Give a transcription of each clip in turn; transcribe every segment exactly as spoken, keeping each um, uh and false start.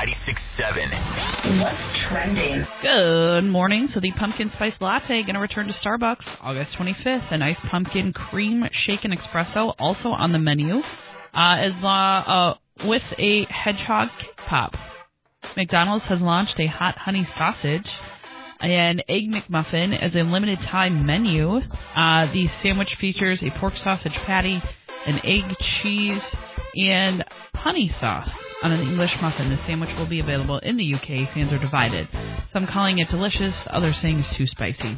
ninety-six point seven. What's trending? Good morning. So the pumpkin spice latte going to return to Starbucks August twenty-fifth. A nice pumpkin cream shaken espresso also on the menu, uh, as uh, uh, with a hedgehog cake pop. McDonald's has launched a hot honey sausage, an egg McMuffin as a limited time menu. Uh, the sandwich features a pork sausage patty, an egg, cheese, and honey sauce on an English muffin. The sandwich will be available in the U K. Fans are divided. Some calling it delicious, others saying it's too spicy.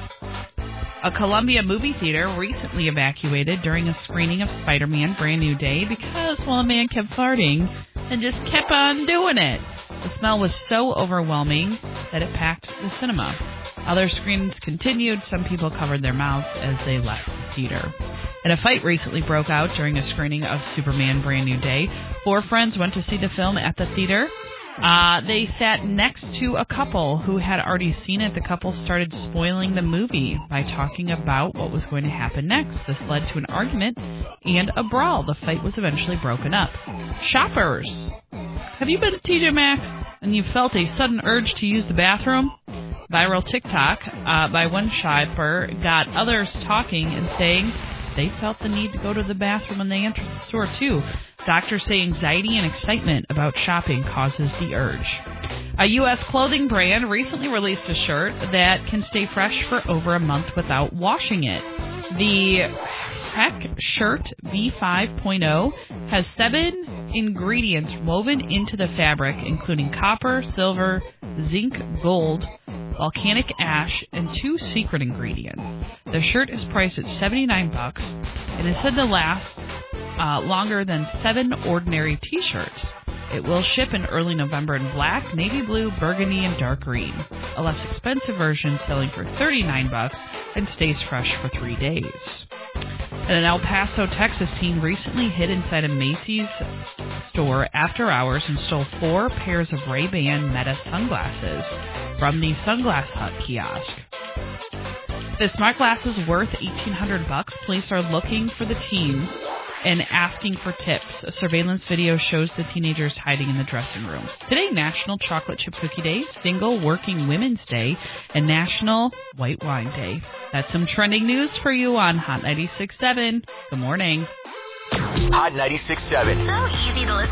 A Columbia movie theater recently evacuated during a screening of Spider-Man Brand New Day because, well, a man kept farting and just kept on doing it. The smell was so overwhelming that it packed the cinema. Other screenings continued. Some people covered their mouths as they left the theater. And a fight recently broke out during a screening of Superman Brand New Day. Four friends went to see the film at the theater. Uh, they sat next to a couple who had already seen it. The couple started spoiling the movie by talking about what was going to happen next. This led to an argument and a brawl. The fight was eventually broken up. Shoppers, have you been to T J Maxx and you felt a sudden urge to use the bathroom? Viral TikTok uh, by one shopper got others talking and saying they felt the need to go to the bathroom when they entered the store too. Doctors say anxiety and excitement about shopping causes the urge. A U S clothing brand recently released a shirt that can stay fresh for over a month without washing it. The Heck Shirt V five point oh has seven ingredients woven into the fabric, including copper, silver, zinc, gold, volcanic ash, and two secret ingredients. The shirt is priced at seventy-nine bucks and is said to last uh, longer than seven ordinary T-shirts. It will ship in early November in black, navy blue, burgundy, and dark green. A less expensive version selling for thirty-nine bucks and stays fresh for three days. And an El Paso, Texas teen recently hid inside a Macy's store after hours and stole four pairs of Ray-Ban Meta sunglasses from the Sunglass Hut kiosk. The smart glasses worth eighteen hundred bucks. Police are looking for the teens and asking for tips. A surveillance video shows the teenagers hiding in the dressing room. Today, National Chocolate Chip Cookie Day, Single Working Women's Day, and National White Wine Day. That's some trending news for you on Hot ninety-six point seven. Good morning. Hot ninety-six point seven. So easy to listen.